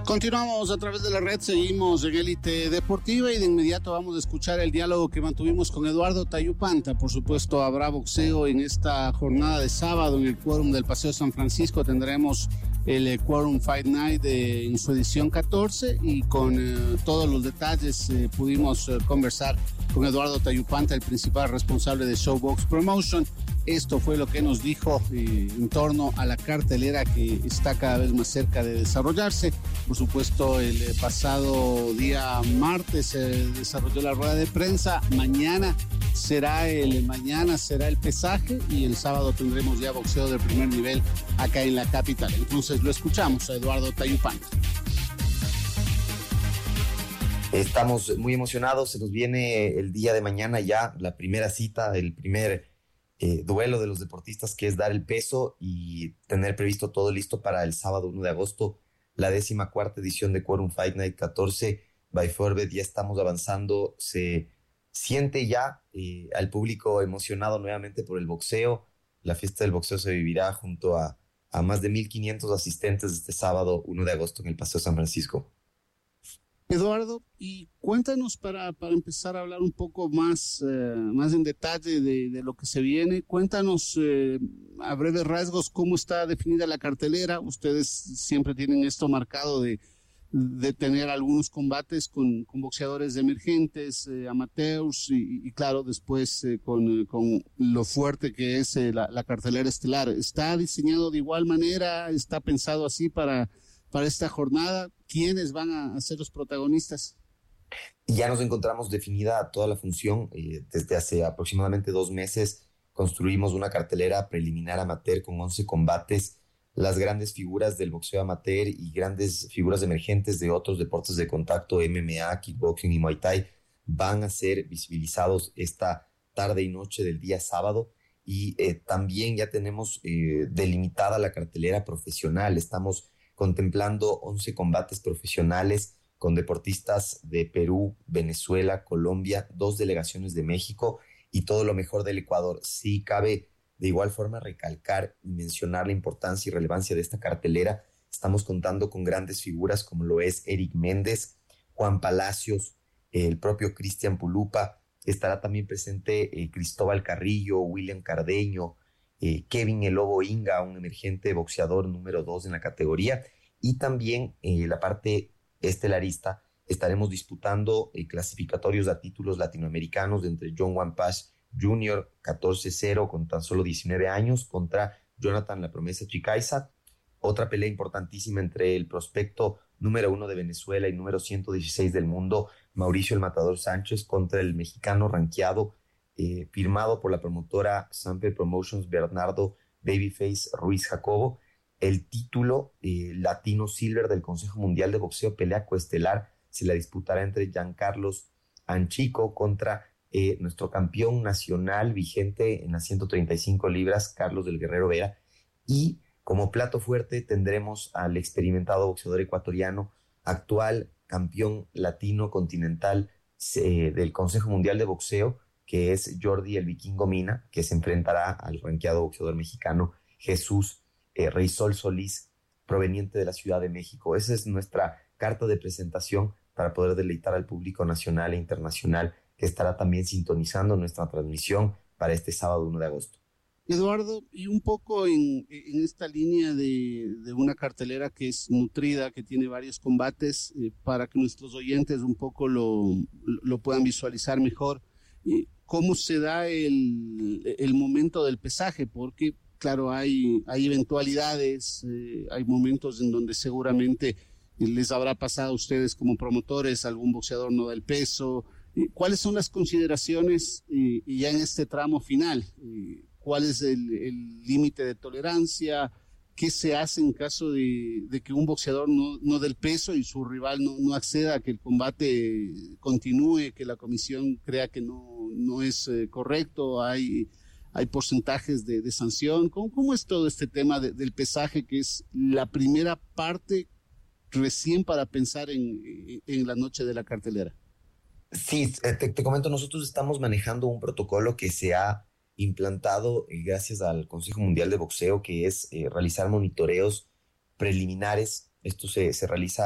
Continuamos a través de la red, seguimos en Élite Deportiva y de inmediato vamos a escuchar el diálogo que mantuvimos con Eduardo Tayupanta. Por supuesto, habrá boxeo en esta jornada de sábado en el Quórum del Paseo San Francisco. Tendremos el Quórum Fight Night en su edición 14 y con todos los detalles pudimos conversar con Eduardo Tayupanta, el principal responsable de Showbox Promotion. Esto fue lo que nos dijo en torno a la cartelera que está cada vez más cerca de desarrollarse. Por supuesto, el pasado día martes se desarrolló la rueda de prensa. Mañana será el pesaje y el sábado tendremos ya boxeo de primer nivel acá en la capital. Entonces lo escuchamos a Eduardo Tayupanta. Estamos muy emocionados. Se nos viene el día de mañana ya la primera cita, el primer duelo de los deportistas, que es dar el peso y tener previsto todo listo para el sábado 1 de agosto, la 14ª edición de Quórum Fight Night 14 by Forbet. Ya estamos avanzando, se siente ya al público emocionado nuevamente por el boxeo. La fiesta del boxeo se vivirá junto a más de 1,500 asistentes este sábado 1 de agosto en el Paseo San Francisco. Eduardo, y cuéntanos para empezar a hablar un poco más en detalle de lo que se viene. Cuéntanos a breves rasgos cómo está definida la cartelera. Ustedes siempre tienen esto marcado de tener algunos combates con boxeadores emergentes, amateurs y claro, después con lo fuerte que es la cartelera estelar. ¿Está diseñado de igual manera? ¿Está pensado así para esta jornada? ¿Quiénes van a ser los protagonistas? Ya nos encontramos definida toda la función. Desde hace aproximadamente 2 meses construimos una cartelera preliminar amateur con 11 combates. Las grandes figuras del boxeo amateur y grandes figuras emergentes de otros deportes de contacto, MMA, kickboxing y Muay Thai, van a ser visibilizados esta tarde y noche del día sábado. Y también ya tenemos delimitada la cartelera profesional. Estamos contemplando 11 combates profesionales con deportistas de Perú, Venezuela, Colombia, 2 delegaciones de México y todo lo mejor del Ecuador. Sí cabe de igual forma recalcar y mencionar la importancia y relevancia de esta cartelera. Estamos contando con grandes figuras como lo es Eric Méndez, Juan Palacios, el propio Cristian Pulupa. Estará también presente Cristóbal Carrillo, William Cardeño, Kevin El Lobo Inga, un emergente boxeador número 2 en la categoría, y también la parte estelarista. Estaremos disputando clasificatorios a títulos latinoamericanos entre John Wampas Jr., 14-0 con tan solo 19 años, contra Jonathan La Promesa Chicaiza. Otra pelea importantísima entre el prospecto número 1 de Venezuela y número 116 del mundo, Mauricio El Matador Sánchez, contra el mexicano rankeado firmado por la promotora Samper Promotions, Bernardo Babyface Ruiz Jacobo. El título Latino Silver del Consejo Mundial de Boxeo, pelea coestelar, se la disputará entre Giancarlos Anchico contra nuestro campeón nacional vigente en las 135 libras, Carlos del Guerrero Vera. Y como plato fuerte tendremos al experimentado boxeador ecuatoriano, actual campeón latino continental del Consejo Mundial de Boxeo, que es Jordi el Vikingo Mina, que se enfrentará al rankeado boxeador mexicano Jesús Reysol Solís, proveniente de la Ciudad de México. Esa es nuestra carta de presentación para poder deleitar al público nacional e internacional que estará también sintonizando nuestra transmisión para este sábado 1 de agosto. Eduardo, y un poco en esta línea de una cartelera que es nutrida, que tiene varios combates, para que nuestros oyentes un poco lo puedan visualizar mejor, ¿cómo se da el momento del pesaje? Porque, claro, hay eventualidades, hay momentos en donde seguramente les habrá pasado a ustedes como promotores, algún boxeador no da el peso. ¿Cuáles son las consideraciones y ya en este tramo final? ¿Cuál es el límite de tolerancia? ¿Qué se hace en caso de que un boxeador no dé el peso y su rival no acceda a que el combate continúe, que la comisión crea que no es correcto? Hay porcentajes de sanción. ¿Cómo es todo este tema del pesaje, que es la primera parte recién para pensar en la noche de la cartelera? Sí, te comento, nosotros estamos manejando un protocolo que se ha implantado gracias al Consejo Mundial de Boxeo, que es realizar monitoreos preliminares. Esto se realiza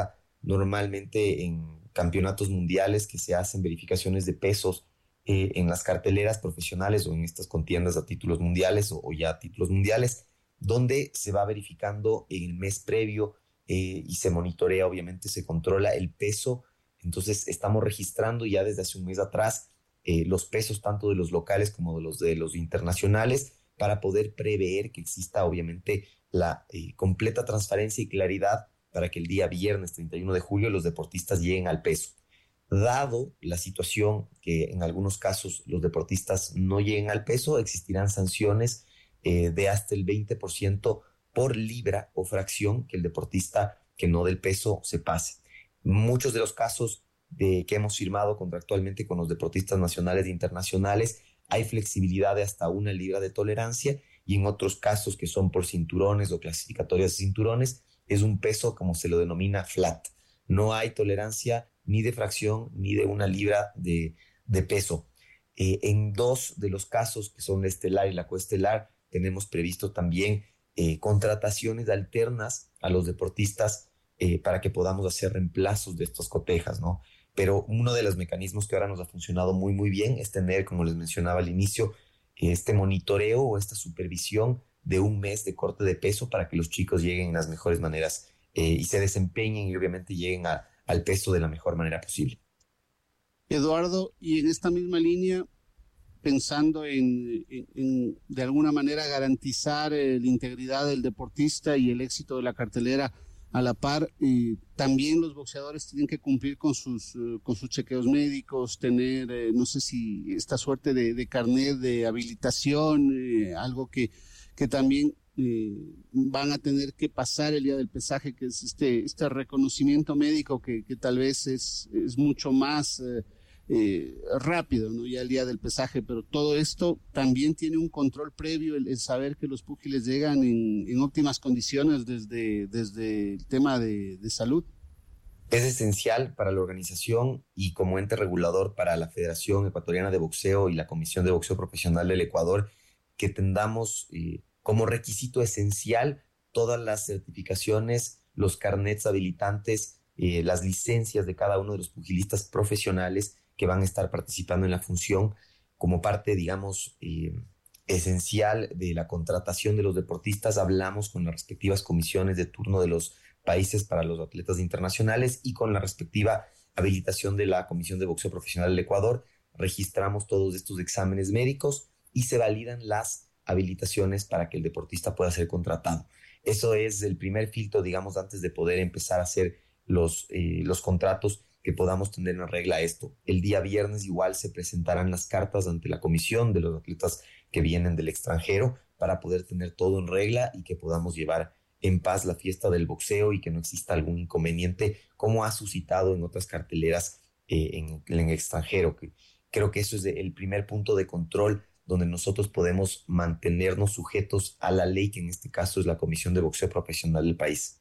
normalmente en campeonatos mundiales que se hacen verificaciones de pesos en las carteleras profesionales o en estas contiendas a títulos mundiales o ya a títulos mundiales, donde se va verificando en el mes previo y se monitorea, obviamente se controla el peso. Entonces estamos registrando ya desde hace un mes atrás los pesos tanto de los locales como de los internacionales para poder prever que exista obviamente la completa transparencia y claridad para que el día viernes 31 de julio los deportistas lleguen al peso. Dado la situación que en algunos casos los deportistas no lleguen al peso, existirán sanciones de hasta el 20% por libra o fracción que el deportista que no del peso se pase. Muchos de los casos que hemos firmado contractualmente con los deportistas nacionales e internacionales, hay flexibilidad de hasta 1 libra de tolerancia, y en otros casos que son por cinturones o clasificatorias de cinturones, es un peso como se lo denomina flat. No hay tolerancia ni de fracción ni de 1 libra de peso. En 2 de los casos, que son la estelar y la coestelar, tenemos previsto también contrataciones alternas a los deportistas para que podamos hacer reemplazos de estas cotejas, ¿no? Pero uno de los mecanismos que ahora nos ha funcionado muy, muy bien es tener, como les mencionaba al inicio, este monitoreo o esta supervisión de un mes de corte de peso para que los chicos lleguen en las mejores maneras y se desempeñen y obviamente lleguen al peso de la mejor manera posible. Eduardo, y en esta misma línea, pensando de alguna manera garantizar la integridad del deportista y el éxito de la cartelera a la par, también los boxeadores tienen que cumplir con sus chequeos médicos, tener, no sé si esta suerte de carnet de habilitación, algo que también van a tener que pasar el día del pesaje, que es este reconocimiento médico que tal vez es mucho más rápido, ¿no? Ya el día del pesaje, pero todo esto también tiene un control previo, el saber que los púgiles llegan en óptimas condiciones desde el tema de salud. Es esencial para la organización y como ente regulador para la Federación Ecuatoriana de Boxeo y la Comisión de Boxeo Profesional del Ecuador que tengamos como requisito esencial todas las certificaciones, los carnets habilitantes, las licencias de cada uno de los pugilistas profesionales que van a estar participando en la función como parte, digamos, esencial de la contratación de los deportistas. Hablamos con las respectivas comisiones de turno de los países para los atletas internacionales y con la respectiva habilitación de la Comisión de Boxeo Profesional del Ecuador. Registramos todos estos exámenes médicos y se validan las habilitaciones para que el deportista pueda ser contratado. Eso es el primer filtro, digamos, antes de poder empezar a hacer los contratos, que podamos tener en regla esto. El día viernes igual se presentarán las cartas ante la comisión de los atletas que vienen del extranjero para poder tener todo en regla y que podamos llevar en paz la fiesta del boxeo y que no exista algún inconveniente como ha suscitado en otras carteleras en el extranjero. Creo que eso es el primer punto de control donde nosotros podemos mantenernos sujetos a la ley, que en este caso es la Comisión de Boxeo Profesional del país.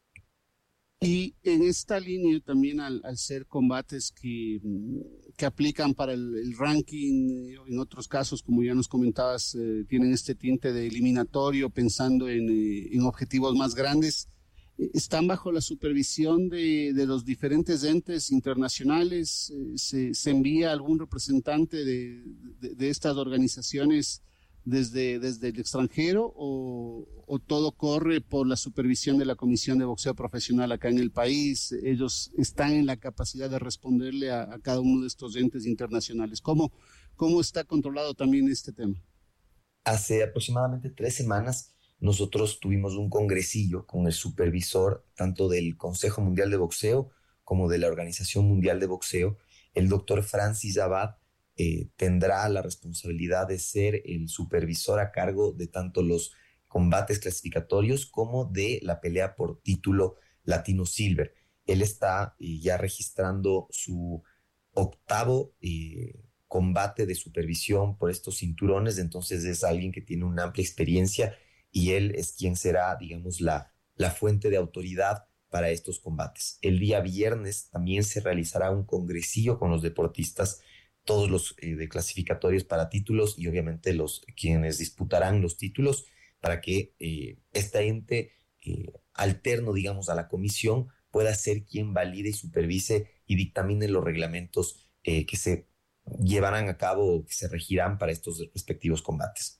Y en esta línea también al ser combates que aplican para el ranking, en otros casos, como ya nos comentabas, tienen este tinte de eliminatorio, pensando en objetivos más grandes, están bajo la supervisión de los diferentes entes internacionales. Se envía algún representante de estas organizaciones desde el extranjero o todo corre por la supervisión de la Comisión de Boxeo Profesional acá en el país? Ellos están en la capacidad de responderle a cada uno de estos entes internacionales. ¿Cómo está controlado también este tema? Hace aproximadamente 3 semanas nosotros tuvimos un congresillo con el supervisor tanto del Consejo Mundial de Boxeo como de la Organización Mundial de Boxeo. El doctor Francis Abad tendrá la responsabilidad de ser el supervisor a cargo de tanto los combates clasificatorios como de la pelea por título Latino Silver. Él está ya registrando su octavo combate de supervisión por estos cinturones, entonces es alguien que tiene una amplia experiencia y él es quien será, digamos, la fuente de autoridad para estos combates. El día viernes también se realizará un congresillo con los deportistas, todos los de clasificatorios para títulos y obviamente los quienes disputarán los títulos para que este ente alterno, digamos, a la comisión pueda ser quien valide y supervise y dictamine los reglamentos que se llevarán a cabo o que se regirán para estos respectivos combates.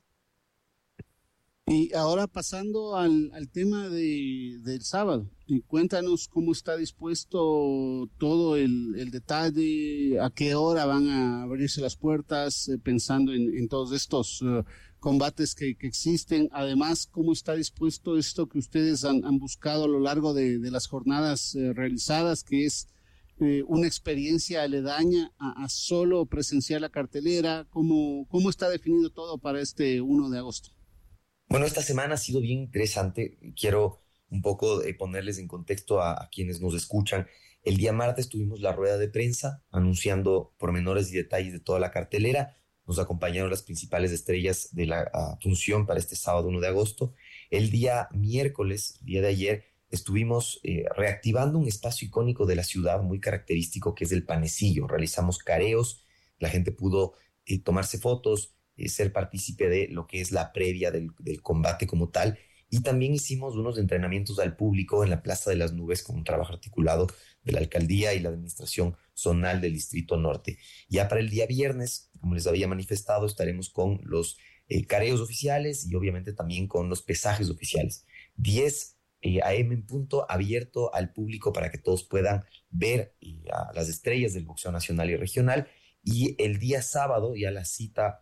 Y ahora pasando al tema del sábado, y cuéntanos cómo está dispuesto todo el detalle, a qué hora van a abrirse las puertas, pensando en todos estos combates que existen. Además, cómo está dispuesto esto que ustedes han buscado a lo largo de las jornadas realizadas, que es una experiencia aledaña a solo presenciar la cartelera. ¿Cómo está definido todo para este 1 de agosto? Bueno, esta semana ha sido bien interesante. Quiero un poco ponerles en contexto a quienes nos escuchan. El día martes tuvimos la rueda de prensa anunciando pormenores y detalles de toda la cartelera. Nos acompañaron las principales estrellas de la función para este sábado 1 de agosto. El día miércoles, el día de ayer, estuvimos reactivando un espacio icónico de la ciudad muy característico que es el Panecillo. Realizamos careos, la gente pudo tomarse fotos, ser partícipe de lo que es la previa del combate como tal. Y también hicimos unos entrenamientos al público en la Plaza de las Nubes con un trabajo articulado de la alcaldía y la administración zonal del Distrito Norte. Ya para el día viernes, como les había manifestado, estaremos con los careos oficiales y obviamente también con los pesajes oficiales. 10 a.m. en punto, abierto al público para que todos puedan ver a las estrellas del boxeo nacional y regional. Y el día sábado, ya la cita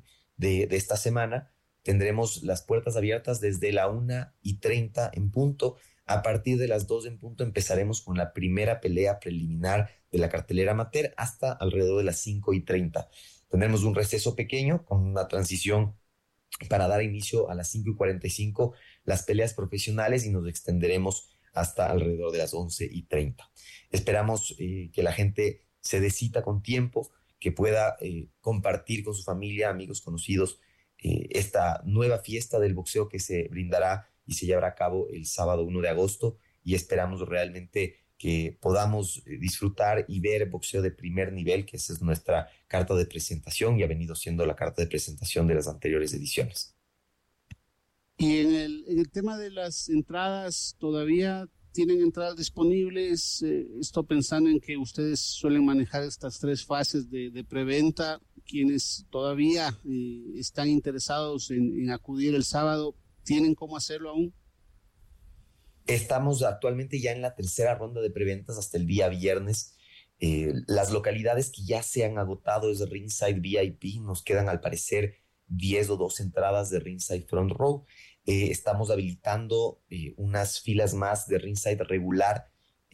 de esta semana, tendremos las puertas abiertas desde la 1:30 en punto. A partir de las 2 en punto empezaremos con la primera pelea preliminar de la cartelera amateur hasta alrededor de las 5:30. Tendremos un receso pequeño con una transición para dar inicio a las 5:45 las peleas profesionales y nos extenderemos hasta alrededor de las 11:30. Esperamos que la gente se dé cita con tiempo, que pueda compartir con su familia, amigos, conocidos, esta nueva fiesta del boxeo que se brindará y se llevará a cabo el sábado 1 de agosto y esperamos realmente que podamos disfrutar y ver boxeo de primer nivel, que esa es nuestra carta de presentación y ha venido siendo la carta de presentación de las anteriores ediciones. Y en el tema de las entradas, ¿todavía tienen entradas disponibles? Estoy pensando en que ustedes suelen manejar estas 3 fases de preventa. Quienes todavía están interesados en acudir el sábado, ¿tienen cómo hacerlo aún? Estamos actualmente ya en la tercera ronda de preventas hasta el día viernes. Las localidades que ya se han agotado es Ringside VIP. Nos quedan al parecer 10 o 12 entradas de Ringside Front Row. Estamos habilitando unas filas más de Ringside regular.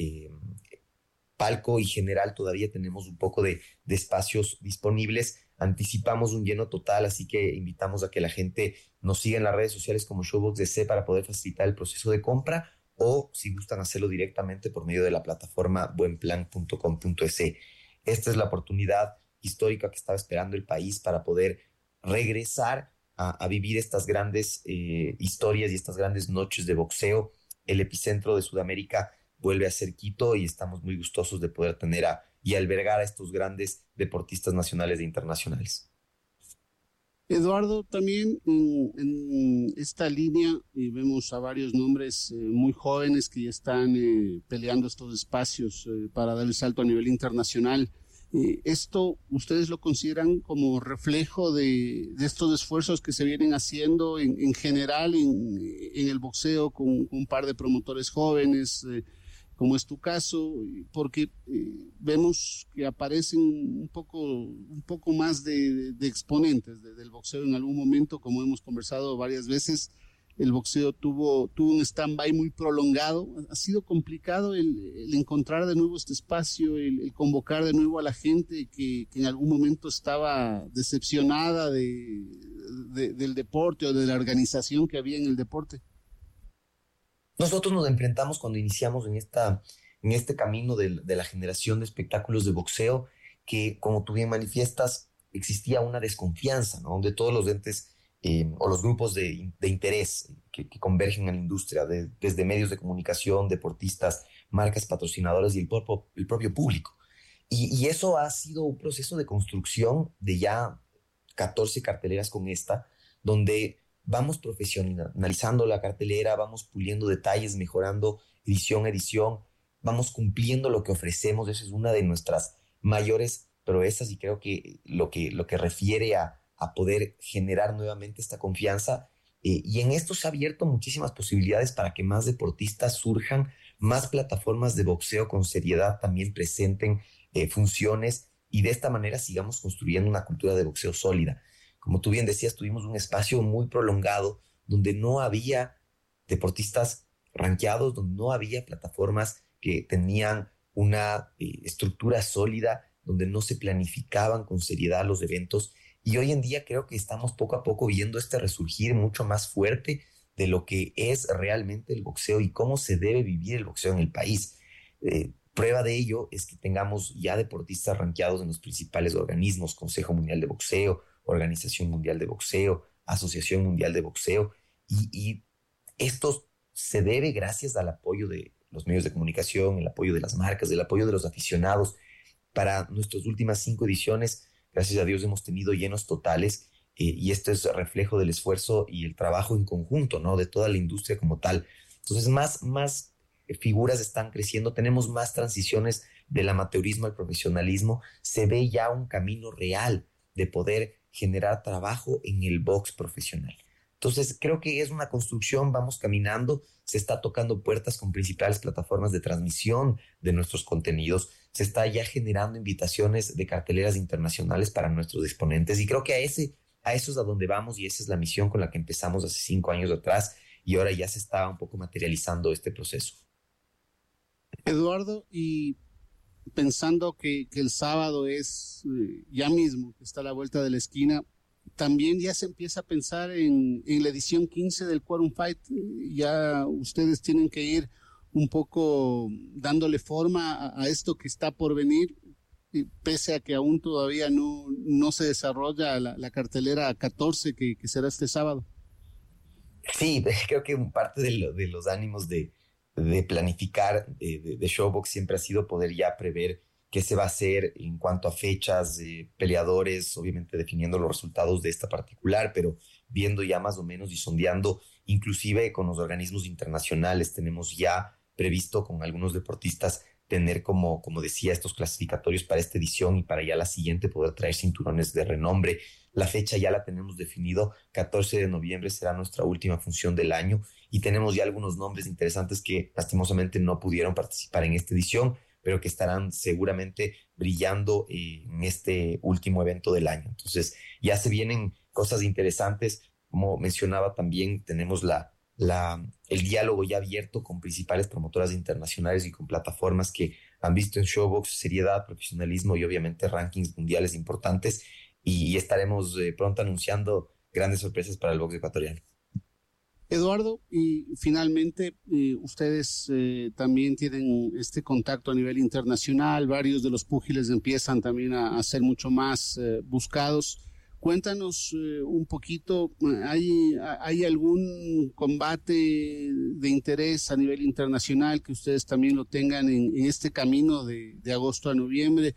Palco y general todavía tenemos un poco de espacios disponibles. Anticipamos un lleno total, así que invitamos a que la gente nos siga en las redes sociales como Showbox DC para poder facilitar el proceso de compra, o si gustan hacerlo directamente por medio de la plataforma buenplan.com.es. Esta es la oportunidad histórica que estaba esperando el país para poder regresar a vivir estas grandes historias y estas grandes noches de boxeo. El epicentro de Sudamérica vuelve a ser Quito y estamos muy gustosos de poder tener y albergar a estos grandes deportistas nacionales e internacionales. Eduardo, también en esta línea vemos a varios nombres muy jóvenes que ya están peleando estos espacios para dar el salto a nivel internacional. ¿Esto ustedes lo consideran como reflejo de estos esfuerzos que se vienen haciendo en general en el boxeo con un par de promotores jóvenes, como es tu caso? Porque vemos que aparecen un poco más de exponentes del boxeo en algún momento, como hemos conversado varias veces. El boxeo tuvo un stand-by muy prolongado. Ha sido complicado el encontrar de nuevo este espacio, el convocar de nuevo a la gente que en algún momento estaba decepcionada del deporte o de la organización que había en el deporte. Nosotros nos enfrentamos cuando iniciamos en este camino de la generación de espectáculos de boxeo, que como tú bien manifiestas, existía una desconfianza, ¿no? Donde todos los entes o los grupos de interés que convergen en la industria, desde medios de comunicación, deportistas, marcas patrocinadoras y el propio público. Y eso ha sido un proceso de construcción de ya 14 carteleras con esta, donde vamos profesionalizando la cartelera, vamos puliendo detalles, mejorando edición a edición. vamos cumpliendo lo que ofrecemos. Esa es una de nuestras mayores proezas y creo que lo que refiere a poder generar nuevamente esta confianza. Y en esto se ha abierto muchísimas posibilidades para que más deportistas surjan, más plataformas de boxeo con seriedad también presenten funciones y de esta manera sigamos construyendo una cultura de boxeo sólida. Como tú bien decías, tuvimos un espacio muy prolongado donde no había deportistas rankeados, donde no había plataformas que tenían una estructura sólida, donde no se planificaban con seriedad los eventos. Y hoy en día creo que estamos poco a poco viendo este resurgir mucho más fuerte de lo que es realmente el boxeo y cómo se debe vivir el boxeo en el país. Prueba de ello es que tengamos ya deportistas rankeados en los principales organismos, Consejo Mundial de Boxeo, Organización Mundial de Boxeo, Asociación Mundial de Boxeo, y esto se debe gracias al apoyo de los medios de comunicación, el apoyo de las marcas, el apoyo de los aficionados. Para nuestras últimas 5 ediciones, gracias a Dios, hemos tenido llenos totales y esto es reflejo del esfuerzo y el trabajo en conjunto, ¿no? De toda la industria como tal. Entonces, más figuras están creciendo, tenemos más transiciones del amateurismo al profesionalismo, se ve ya un camino real de poder generar trabajo en el box profesional. Entonces, creo que es una construcción, vamos caminando, se está tocando puertas con principales plataformas de transmisión de nuestros contenidos, se está ya generando invitaciones de carteleras internacionales para nuestros exponentes y creo que a eso es a donde vamos y esa es la misión con la que empezamos hace 5 años atrás y ahora ya se está un poco materializando este proceso. Eduardo, y pensando que el sábado es ya mismo, que está a la vuelta de la esquina, también ya se empieza a pensar en la edición 15 del Quorum Fight. Ya ustedes tienen que ir un poco dándole forma a esto que está por venir, y pese a que aún todavía no se desarrolla la cartelera 14 que será este sábado. Sí, creo que parte de los ánimos de planificar de Showbox siempre ha sido poder ya prever qué se va a hacer en cuanto a fechas, peleadores, obviamente definiendo los resultados de esta particular, pero viendo ya más o menos y sondeando, inclusive con los organismos internacionales, tenemos ya previsto con algunos deportistas tener como decía, estos clasificatorios para esta edición y para ya la siguiente poder traer cinturones de renombre. La fecha ya la tenemos definido, 14 de noviembre será nuestra última función del año y tenemos ya algunos nombres interesantes que lastimosamente no pudieron participar en esta edición, pero que estarán seguramente brillando en este último evento del año. Entonces ya se vienen cosas interesantes, como mencionaba también, tenemos el diálogo ya abierto con principales promotoras internacionales y con plataformas que han visto en Showbox seriedad, profesionalismo y obviamente rankings mundiales importantes y estaremos pronto anunciando grandes sorpresas para el box ecuatoriano. Eduardo, y finalmente ustedes también tienen este contacto a nivel internacional, varios de los púgiles empiezan también a ser mucho más buscados. Cuéntanos un poquito, ¿hay algún combate de interés a nivel internacional que ustedes también lo tengan en este camino de agosto a noviembre?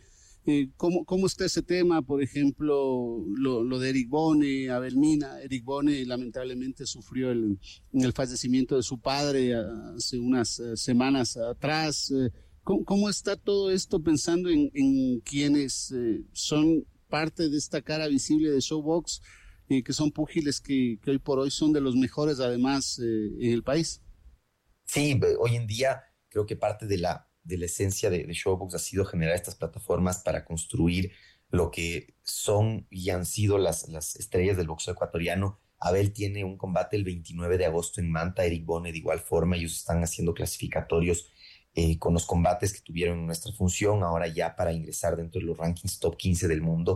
¿Cómo está ese tema? Por ejemplo, lo de Eric Bone, Abel Mina. Eric Bone lamentablemente sufrió el fallecimiento de su padre hace unas semanas atrás. ¿Cómo está todo esto pensando en quienes son parte de esta cara visible de Showbox, que son púgiles que hoy por hoy son de los mejores además en el país? Sí, hoy en día creo que parte de la esencia de Showbox ha sido generar estas plataformas para construir lo que son y han sido las estrellas del boxeo ecuatoriano. Abel tiene un combate el 29 de agosto en Manta, Eric Bone de igual forma, ellos están haciendo clasificatorios con los combates que tuvieron en nuestra función, ahora ya para ingresar dentro de los rankings top 15 del mundo.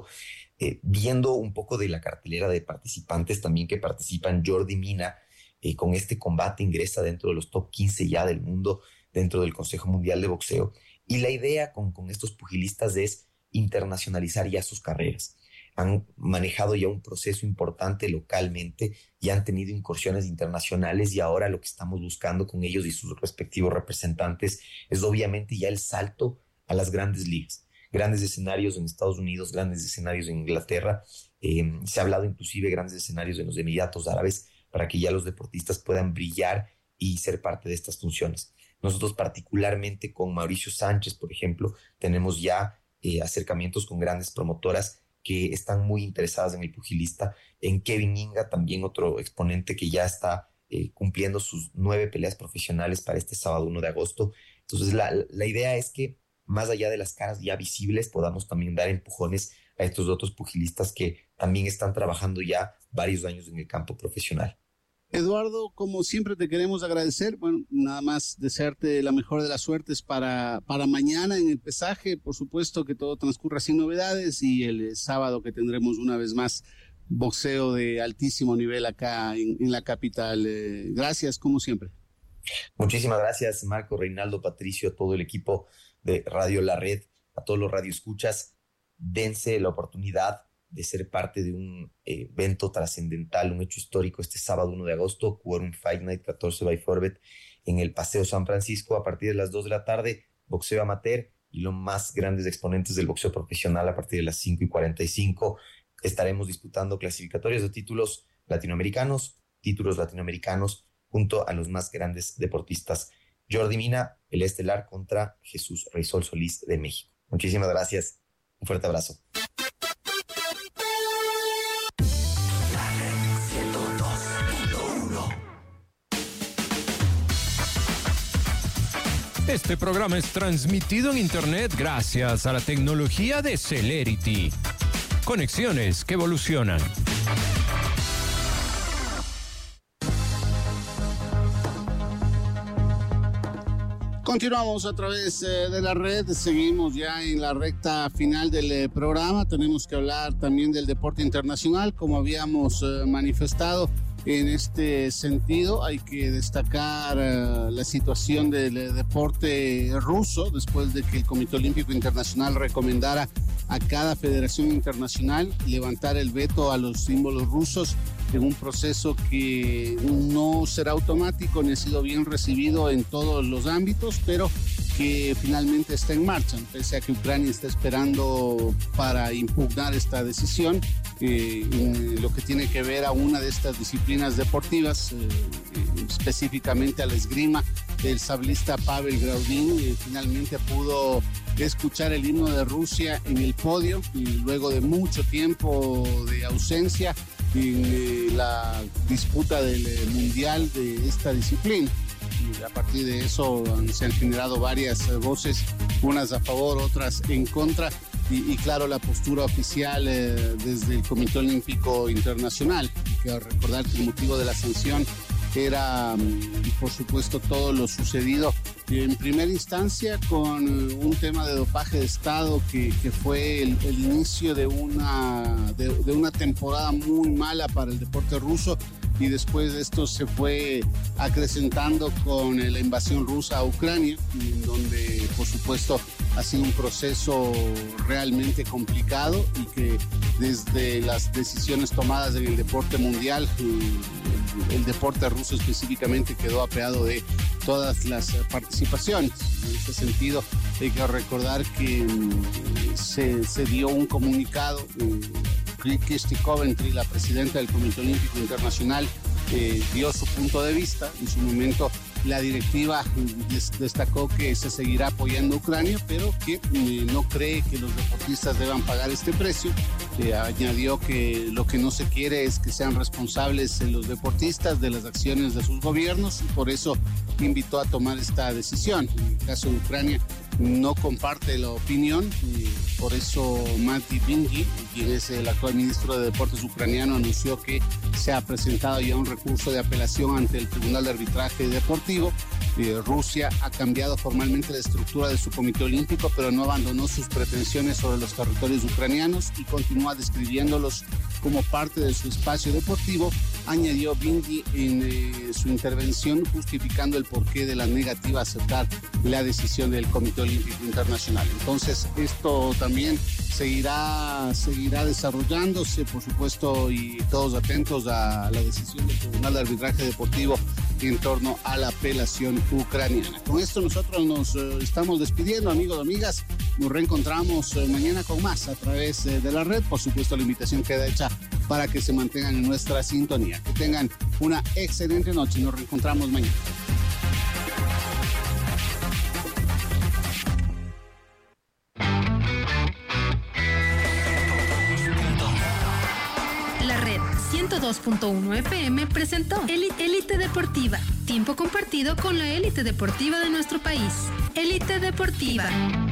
Viendo un poco de la cartelera de participantes también que participan, Jordi Mina con este combate ingresa dentro de los top 15 ya del mundo, dentro del Consejo Mundial de Boxeo. Y la idea con estos pugilistas es internacionalizar ya sus carreras. Han manejado ya un proceso importante localmente y han tenido incursiones internacionales y ahora lo que estamos buscando con ellos y sus respectivos representantes es obviamente ya el salto a las grandes ligas. Grandes escenarios en Estados Unidos, grandes escenarios en Inglaterra. Se ha hablado inclusive de grandes escenarios en los Emiratos Árabes para que ya los deportistas puedan brillar y ser parte de estas funciones. Nosotros particularmente con Mauricio Sánchez, por ejemplo, tenemos ya acercamientos con grandes promotoras que están muy interesadas en el pugilista, en Kevin Inga, también otro exponente que ya está cumpliendo sus 9 peleas profesionales para este sábado 1 de agosto. Entonces la idea es que más allá de las caras ya visibles podamos también dar empujones a estos otros pugilistas que también están trabajando ya varios años en el campo profesional. Eduardo, como siempre te queremos agradecer. Bueno, nada más desearte la mejor de las suertes para mañana en el pesaje. Por supuesto que todo transcurra sin novedades y el sábado que tendremos una vez más boxeo de altísimo nivel acá en la capital. Gracias, como siempre. Muchísimas gracias, Marco, Reinaldo, Patricio, a todo el equipo de Radio La Red, a todos los radioescuchas. Dense la oportunidad de ser parte de un evento trascendental, un hecho histórico este sábado 1 de agosto, Quorum Fight Night 14 by Forbet en el Paseo San Francisco a partir de las 2 de la tarde, boxeo amateur y los más grandes exponentes del boxeo profesional a partir de las 5:45. Estaremos disputando clasificatorios de títulos latinoamericanos junto a los más grandes deportistas. Jordi Mina, el estelar contra Jesús Reysol Solís de México. Muchísimas gracias. Un fuerte abrazo. Este programa es transmitido en Internet gracias a la tecnología de Celerity. Conexiones que evolucionan. Continuamos a través de la red, seguimos ya en la recta final del programa. Tenemos que hablar también del deporte internacional, como habíamos manifestado. En este sentido, hay que destacar la situación del deporte ruso, después de que el Comité Olímpico Internacional recomendara a cada federación internacional levantar el veto a los símbolos rusos en un proceso que no será automático ni ha sido bien recibido en todos los ámbitos, pero que finalmente está en marcha, pese a que Ucrania está esperando para impugnar esta decisión. En lo que tiene que ver a una de estas disciplinas deportivas, específicamente a la esgrima, el sablista Pavel Graudin finalmente pudo escuchar el himno de Rusia en el podio y luego de mucho tiempo de ausencia en la disputa del mundial de esta disciplina. Y a partir de eso se han generado varias voces, unas a favor, otras en contra. Y claro, la postura oficial desde el Comité Olímpico Internacional. Hay que recordar que el motivo de la sanción era, por supuesto, todo lo sucedido en primera instancia con un tema de dopaje de Estado que fue el inicio de una temporada muy mala para el deporte ruso. Y después de esto se fue acrecentando con la invasión rusa a Ucrania, donde por supuesto ha sido un proceso realmente complicado y que desde las decisiones tomadas en el deporte mundial, el deporte ruso específicamente quedó apeado de todas las participaciones. En ese sentido hay que recordar que se dio un comunicado. Christy Coventry, la presidenta del Comité Olímpico Internacional, dio su punto de vista. En su momento la directiva destacó que se seguirá apoyando a Ucrania, pero que no cree que los deportistas deban pagar este precio. Añadió que lo que no se quiere es que sean responsables los deportistas de las acciones de sus gobiernos y por eso invitó a tomar esta decisión. En el caso de Ucrania no comparte la opinión, por eso Mati Bingi, quien es el actual ministro de Deportes ucraniano, anunció que se ha presentado ya un recurso de apelación ante el Tribunal de Arbitraje Deportivo. Rusia ha cambiado formalmente la estructura de su Comité Olímpico, pero no abandonó sus pretensiones sobre los territorios ucranianos y continúa describiéndolos como parte de su espacio deportivo, añadió Bingi en su intervención, justificando el porqué de la negativa a aceptar la decisión del Comité Olímpico Internacional. Entonces, esto también seguirá desarrollándose, por supuesto, y todos atentos a la decisión del Tribunal de Arbitraje Deportivo en torno a la apelación ucraniana. Con esto nosotros nos estamos despidiendo, amigos y amigas. Nos reencontramos mañana con más a través de la red. Por supuesto, la invitación queda hecha para que se mantengan en nuestra sintonía. Que tengan una excelente noche y nos reencontramos mañana. 102.1 FM presentó Élite Deportiva. Tiempo compartido con la élite deportiva de nuestro país. Élite Deportiva.